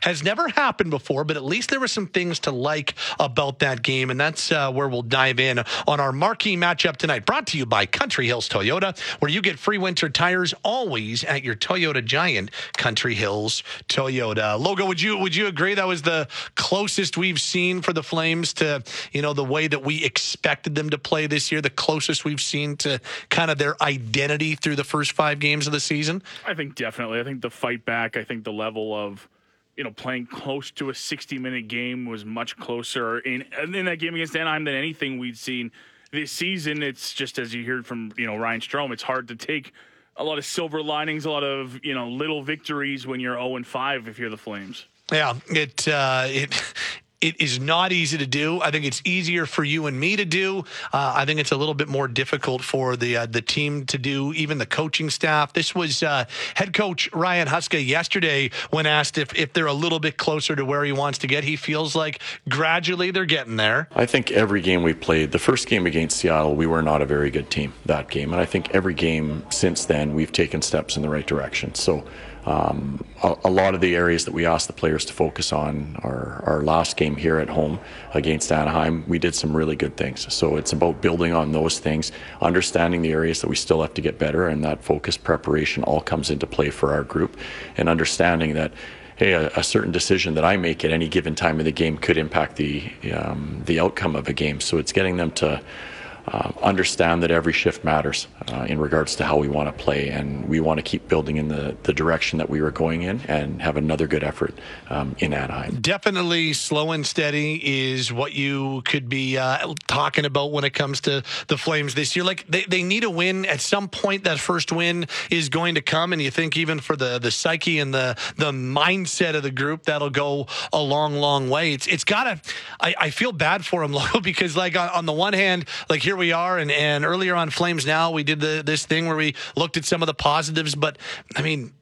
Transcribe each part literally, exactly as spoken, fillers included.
has never happened before, but at least there were some things to like about that game, and that's uh, where we'll dive in on our marquee matchup tonight. Brought to you by Country Hills Toyota, where you get free winter tires always at your Toyota Giant, Country Hills Toyota. Logo, would you would you agree that was the closest we've seen for the Flames to, you know, the way that we expected them to play this year, the closest we've seen to kind of their identity through the first five games of the season? I think definitely. I think the fight back, I think the level of, you know, playing close to a sixty-minute game was much closer in in that game against Anaheim than anything we'd seen this season. It's just, as you heard from, you know, Ryan Strome, it's hard to take a lot of silver linings, a lot of, you know, little victories when you're oh and five if you're the Flames. Yeah, it uh, it it is not easy to do. I think it's easier for you and me to do. Uh, I think it's a little bit more difficult for the uh, the team to do, even the coaching staff. This was uh, head coach Ryan Huska yesterday when asked if, if they're a little bit closer to where he wants to get. He feels like gradually they're getting there. I think every game we played, the first game against Seattle, we were not a very good team that game. And I think every game since then, we've taken steps in the right direction. So Um, a, a lot of the areas that we asked the players to focus on, our, our last game here at home against Anaheim, we did some really good things. So it's about building on those things, understanding the areas that we still have to get better, and that focus preparation all comes into play for our group, and understanding that, hey, a, a certain decision that I make at any given time of the game could impact the um, the outcome of a game. So it's getting them to Uh, understand that every shift matters uh, in regards to how we want to play, and we want to keep building in the, the direction that we were going in and have another good effort um, in Anaheim. Definitely slow and steady is what you could be uh, talking about when it comes to the Flames this year. Like they, they need a win at some point. That first win is going to come, and you think even for the, the psyche and the the mindset of the group, that'll go a long, long way. It's it's gotta. I, I feel bad for him, Logo, because like on, on the one hand, like here we are, and, and earlier on Flames Now, we did the, this thing where we looked at some of the positives, but I mean,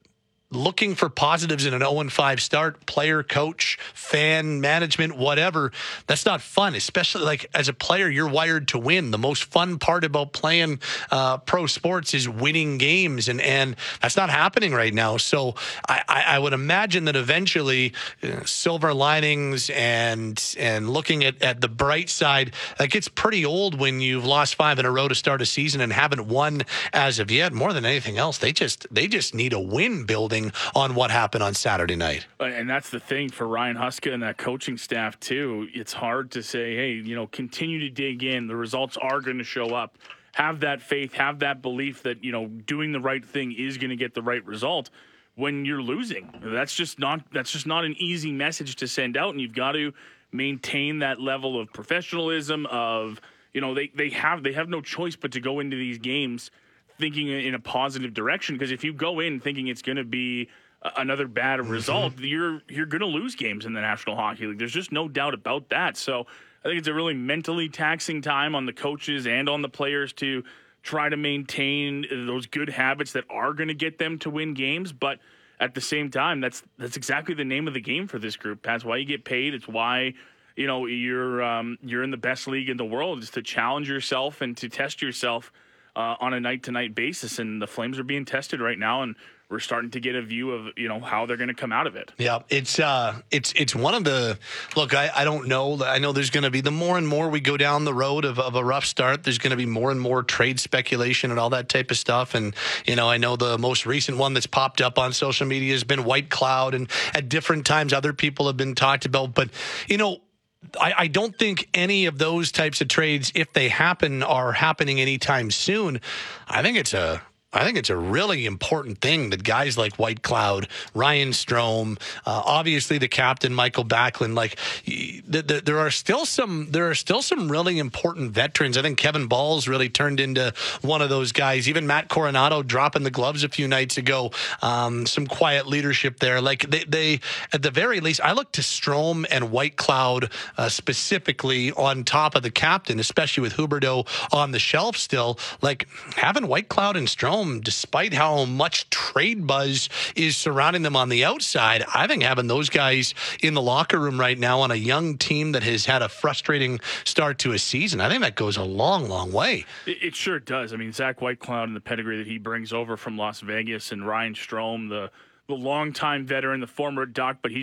looking for positives in an oh and five start, player, coach, fan, management, whatever, that's not fun, especially like as a player, you're wired to win. The most fun part about playing uh, pro sports is winning games, and, and that's not happening right now. So I, I, I would imagine that eventually uh, silver linings and and looking at, at the bright side, that gets pretty old when you've lost five in a row to start a season and haven't won as of yet. More than anything else, they just they just need a win building on what happened on Saturday night. And that's the thing for Ryan Huska and that coaching staff too. It's hard to say, hey, you know, continue to dig in. The results are going to show up. Have that faith, have that belief that, you know, doing the right thing is going to get the right result when you're losing. That's just not that's just not an easy message to send out, and you've got to maintain that level of professionalism of, you know, they they have they have no choice but to go into these games thinking in a positive direction, because if you go in thinking it's going to be another bad result, mm-hmm. you're you're going to lose games in the National Hockey League. There's just no doubt about that. So I think it's a really mentally taxing time on the coaches and on the players to try to maintain those good habits that are going to get them to win games. But at the same time, that's that's exactly the name of the game for this group. That's why you get paid. It's why, you know, you're um, you're in the best league in the world, is to challenge yourself and to test yourself Uh, on a night-to-night basis, and the Flames are being tested right now, and we're starting to get a view of, you know, how they're going to come out of it. Yeah, it's uh, it's it's one of the look. I, I don't know. I know there's going to be the more and more we go down the road of, of a rough start. There's going to be more and more trade speculation and all that type of stuff. And you know, I know the most recent one that's popped up on social media has been White Cloud, and at different times other people have been talked about. But you know, I, I don't think any of those types of trades, if they happen, are happening anytime soon. I think it's a I think it's a really important thing that guys like White Cloud, Ryan Strome, uh, obviously the captain Michael Backlund, like the, the, there are still some there are still some really important veterans. I think Kevin Ball's really turned into one of those guys. Even Matt Coronado dropping the gloves a few nights ago. Um, some quiet leadership there. Like they, they at the very least, I look to Strome and White Cloud uh, specifically on top of the captain, especially with Huberdeau on the shelf still. Like having White Cloud and Strome, despite how much trade buzz is surrounding them on the outside, I think having those guys in the locker room right now on a young team that has had a frustrating start to a season, I think that goes a long, long way. It, it sure does. I mean, Zach Whitecloud and the pedigree that he brings over from Las Vegas, and Ryan Strome, the the longtime veteran, the former Duck, but he's